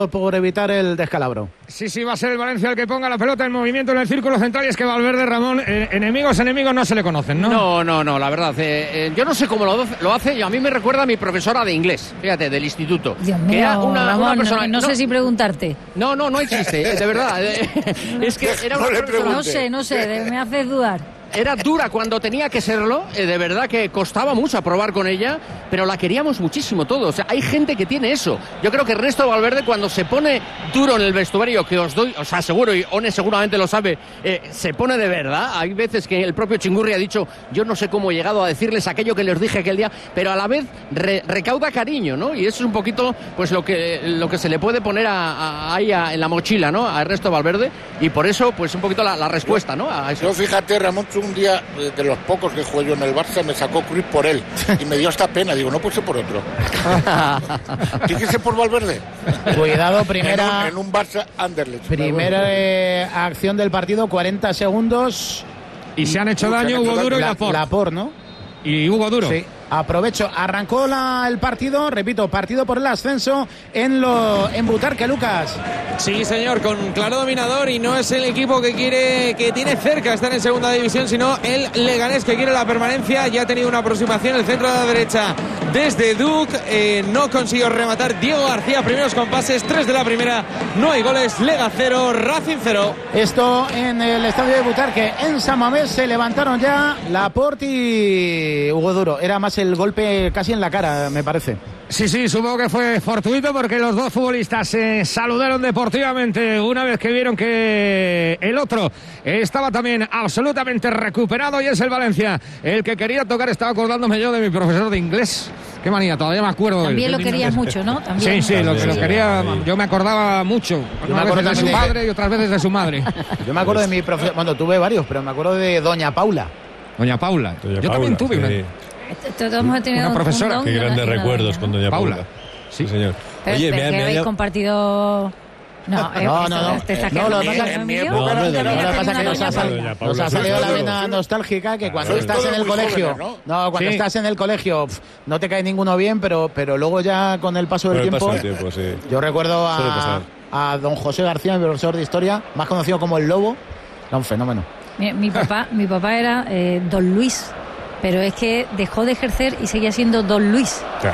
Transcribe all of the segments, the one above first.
por evitar el descalabro. Sí, va a ser el Valencia el que ponga la pelota en movimiento en el círculo central, y es que Valverde, Ramón, enemigos no se le conocen, ¿no? No, la verdad, yo no sé cómo lo hace, y a mí me recuerda a mi profesora de inglés, fíjate, del instituto. Dios mío, que era una persona... No sé si preguntarte. No existe, de verdad. Es que era una persona... No sé, me haces dudar. Era dura cuando tenía que serlo, de verdad que costaba mucho aprobar con ella, pero la queríamos muchísimo todos. O sea, hay gente que tiene eso. Yo creo que Ernesto Valverde, cuando se pone duro en el vestuario, que os doy, o sea, seguro, y One seguramente lo sabe, se pone de verdad. Hay veces que el propio Chingurri ha dicho, yo no sé cómo he llegado a decirles aquello que les dije aquel día, pero a la vez recauda cariño, ¿no? Y eso es un poquito, pues, lo que se le puede poner ahí en la mochila, ¿no? A Ernesto Valverde, y por eso, pues, un poquito la respuesta, ¿no? A eso. Yo, fíjate, Ramón, un día de los pocos que jugué yo en el Barça me sacó Cruyff por él y me dio hasta pena, digo, no puede ser por otro. Tiene que ser por Valverde. Cuidado, primera en un Barça Anderlecht. Primera acción del partido, 40 segundos. Y se han hecho daño Hugo Duro y Laporte. Laporte, ¿no? Y Hugo Duro. Sí. Aprovecho, arrancó el partido, repito, partido por el ascenso en Butarque, Lucas. Sí, señor, con claro dominador, y no es el equipo que tiene cerca estar en segunda división, sino el Leganés, que quiere la permanencia. Ya ha tenido una aproximación el centro de la derecha desde Duc, no consiguió rematar Diego García, primeros compases, 3 de la primera, no hay goles, Lega 0, Racing 0. Esto en el estadio de Butarque, en San Mamés, se levantaron ya Laporte y Hugo Duro. Era más el golpe casi en la cara, me parece. Sí, supongo que fue fortuito, porque los dos futbolistas se saludaron deportivamente una vez que vieron que el otro estaba también absolutamente recuperado, y es el Valencia el que quería tocar. Estaba acordándome yo de mi profesor de inglés. Qué manía, todavía me acuerdo. También lo querías mucho, ¿no? También. Sí, lo quería. Yo me acordaba mucho. Unas veces de su padre y otras veces de su madre. Yo me acuerdo de mi profesor, bueno, tuve varios, pero me acuerdo de Doña Paula. Yo también tuve una. Una profesora. Qué grandes recuerdos con Doña Paula. Sí, señor. Pero, oye, pero que habéis compartido... No. Lo que pasa es que nos ha salido la vena nostálgica, que cuando estás en el colegio, estás en el colegio no te cae ninguno bien, pero luego ya con el paso del tiempo, sí. Yo recuerdo a don José García, mi profesor de historia, más conocido como el Lobo, era un fenómeno. Mi papá era don Luis, pero es que dejó de ejercer y seguía siendo don Luis. Claro.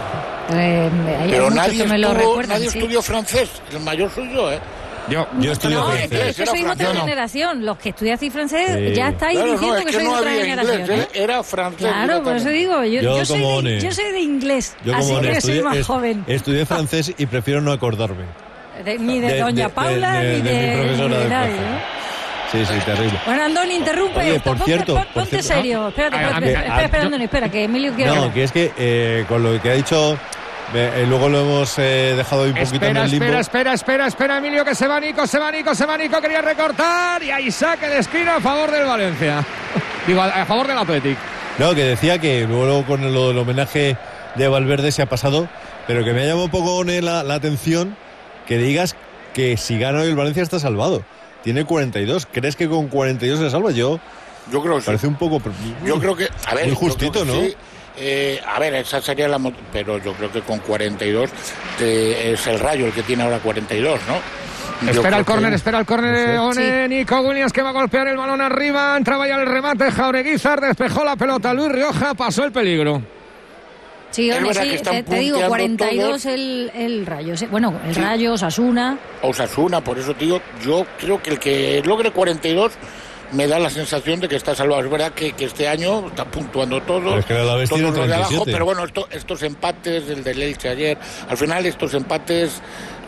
Pero nadie estudió francés, el mayor soy yo, ¿eh? Yo estudié francés. Es que sois otra generación. Los que estudiasteis francés ya estáis diciendo que sois otra generación. Inglés, era francés. Claro, por eso digo, yo soy de inglés, así que soy más joven. Estudié francés y prefiero no acordarme. Ni de Doña Paula, ni de mi profesora de nadie, ¿no? Sí, terrible. Bueno, Andoni, interrumpe. Oye, esto. Ponte serio. Espera, Andoni, que Emilio quiere hablar. No, que es que con lo que ha dicho, luego lo hemos dejado un poquito en el limbo. Espera, Emilio, que se va Nico, quería recortar, y ahí saque de esquina a favor del Valencia. Digo, a favor del Athletic. No, que decía que luego con lo del homenaje de Valverde se ha pasado, pero que me ha llamado un poco la atención que digas que si gana hoy el Valencia está salvado. Tiene 42. ¿Crees que con 42 se salva? Yo creo que parece un poco... Yo creo que... A ver, muy justito, ¿no? Sí. A ver, esa sería la... Pero yo creo que con 42 es el Rayo el que tiene ahora 42, ¿no? Espera el córner, Nico Williams, que va a golpear el balón arriba. Entraba ya el remate, Jaureguizar despejó la pelota, Luis Rioja pasó el peligro. Sí, te digo, 42 el Rayo. Bueno, el Rayo, Osasuna, por eso digo, yo creo que el que logre 42 me da la sensación de que está salvado. Es verdad que este año está puntuando todo. Pero es que la vez tiene 37. Abajo, pero bueno, estos empates, el del Elche ayer, al final estos empates,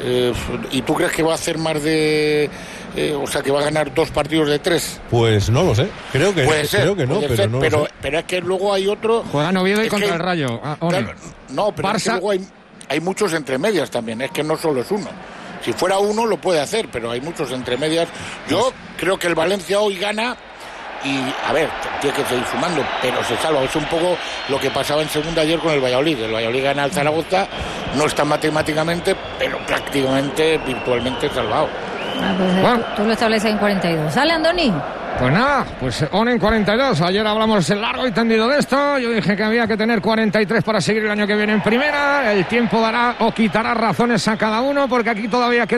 ¿y tú crees que va a hacer más de... o sea, que va a ganar 2 partidos de 3? Pues no lo sé. Creo que no, pero es que luego hay otro... Juegan Oviedo y contra el Rayo. Claro, no, pero es que luego hay muchos entre medias también. Es que no solo es uno. Si fuera uno lo puede hacer, pero hay muchos entre medias. Yo creo que el Valencia hoy gana y, a ver, tiene que seguir sumando, pero se salva. Es un poco lo que pasaba en segunda ayer con el Valladolid. El Valladolid gana al Zaragoza, no está matemáticamente, pero prácticamente, virtualmente salvado. Pues tú lo estableces en 42. ¿Sale, Andoni? Pues nada, pues Onen 42. Ayer hablamos largo y tendido de esto. Yo dije que había que tener 43 para seguir el año que viene en primera. El tiempo dará o quitará razones a cada uno, porque aquí todavía queda